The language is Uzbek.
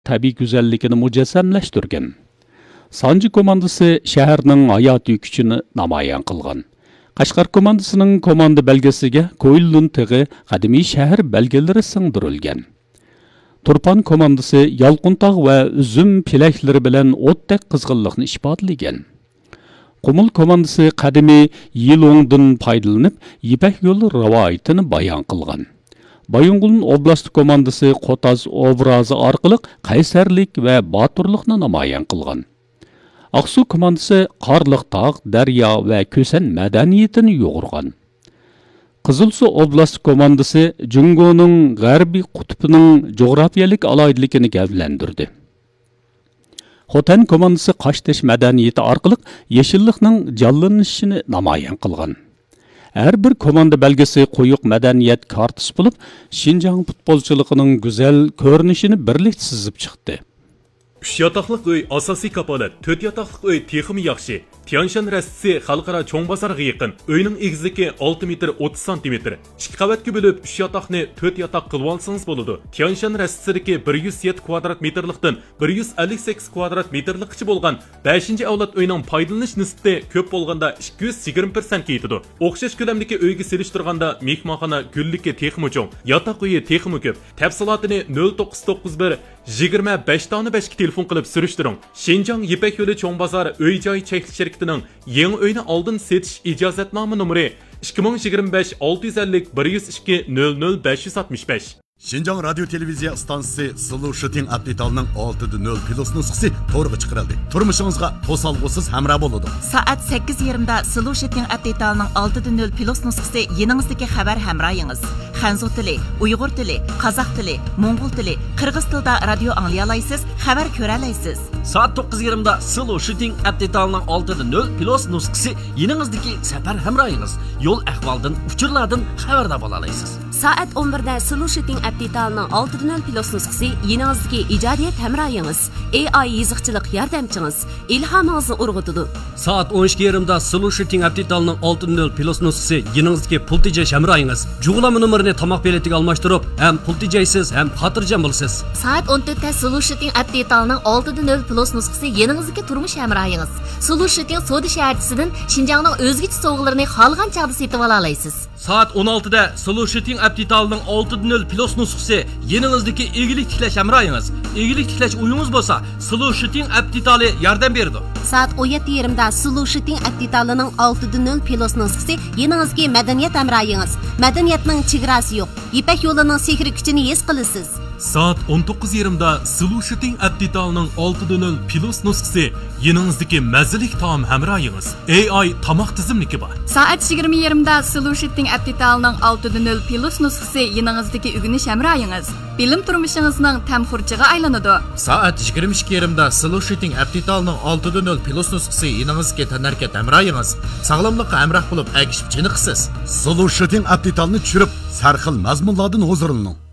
tabiiy go'zalligini mujassamlashtirgan. Sanji komandasi shaharning hayotiy kuchini namoyon qilgan. Qashqar komandasining komanda belgisiga Ko'ylun tig'i qadimiy shahar belgilari singdirilgan. Turpan komandasi yolqintog' va uzum pilaklari bilan o'tdek qizg'inlikni ifodalagan. Qumul komandasi qadimiy Yilongdan foydalanib, Ipak yo'li rivoyatini bayon qilgan. Bayonqulun oblast komandasi Qotaz obrazi orqali qaysarlik va boturlikni namoyon qilgan. Aqsu komandasi Qorliq tog', daryo va ko'san madaniyatini yo'g'irgan. Qizilsu oblast komandasi Jungoning g'arbiy qutbining jo'grafiyalik aloyidligini gavlandirdi. Xotan komandasi Qashtish madaniyati orqali yeshillikning jonlanishini namoyon qilgan. Her bir komanda belgesi qo'yiq madaniyat kartisi bo'lib, Xinjiang futbolchiligining go'zal ko'rinishini birlikda sizib chiqdi. 3 yataqlıq uy asosiy kapolat, 4 yataqlıq uy texmi yaxshi. Tianshan rastisi xalqaro cho'ng bozorga yaqin. Uyning egizligi 6 metr 30 cm. 2 qavatga bo'lib 3 yataqni 4 yataq qilib olsangiz bo'ladi. Tianshan rastisidagi 107 kvadrat metrlikdan 158 kvadrat metrlikcha bo'lgan 5-avlod uyning foydalanish nisbati ko'p bo'lganda 220% yetadi. O'xshash ko'lamdagi uyga selishtirganda mehmonxona gulligi texmi cho'ng, yataq uyi texmi ko'p. Tafsilotini 0991 25 tani 5 telefon qilib surishtiring. Xinjiang Ipak yo'li cho'ng bozor uy-joy cheklik shirkatining yangi uyni oldin setish ijozatnoma nomeri 2025 650 102 00 565. Xinjiang radio televiziya stansiyasi Sulu Shooting update'ning 6.0 plus nusxasi to'g'ri chiqarildi. Turmushingizga to'salg'usiz hamroh bo'ladi. Soat 8:20 da Sulu Shooting update'ning 6.0 plus nusxasi yeningizdagi xabar hamrohingiz. Xanzu tili, Uyg'ur tili, Qozoq tili, Mo'ng'ul tili, Qirg'iz tilida radio anglay olasiz, xabar ko'ra olasiz. Soat 9:20 da Sulu Shooting update'ning 6.0 plus nusxasi yeningizdagi safar hamrohingiz. Yo'l ahvoldan, uchurlardan xabardor bo'la olasiz. Soat 11 da Sulu Shooting update'ning 6.0 plus nusxasi yeningizdagi ijodiyat hamrohingiz, AI yiziqchilik yordamchingiz, ilhomingizni urg'utadi. Soat 12:20 da Sulu Shooting update'ning 6.0 plus nusxasi yeningizdagi pul tejash hamrohingiz. Jug'lama nomerini tomoq beletiga almashtirib, ham pul tejaysiz, ham xotirjam bo'lasiz. Soat 14 da Sulu Shooting update'ning 6.0 plus nusxasi yeningizdagi turmush hamrohingiz. Sulu Shooting So'di shaharchisidan Xinjiangning o'zgacha sovg'alarini xolgan chaqda setib ola olasiz. Soat 16 da Sulu Shooting update'ning 6.0 plus nusxasi yeningizdagi egilik tiklash hamrohingiz. Egilik tiklash uyingiz bo'lsa, Sulu Shooting update'li yordam beradi. Soat 17:20 da Sulu Shooting update'ning 6.0 plus nusxasi yeningizga madaniyat hamrohingiz. Madaniyatning chegarasi yo'q. Ipak yo'lining sehri kuchini his qilasiz. Soat 19:20 da Sulu Shooting update'ning 6.0 plus nusxasi yeningizdagi mazalik taom hamrohingiz. AI tomoq tizimligi bor. Soat 20:20 da Sulu Shooting update'ning 6.0 plus nusxasi yeningizdagi o'g'inish hamrohingiz. Bilim turmushingizning tamxurchiga aylanadi. Soat 22:20 da Sulu Shooting update'ning 6.0 plus nusxasi yeningizga tanarkat hamrohingiz. Sog'lomlikqa hamroh bo'lib agishib chiniqsiz. Sulu Shooting update'ni tushirib, sarxil mazmunlardan huzurlaning.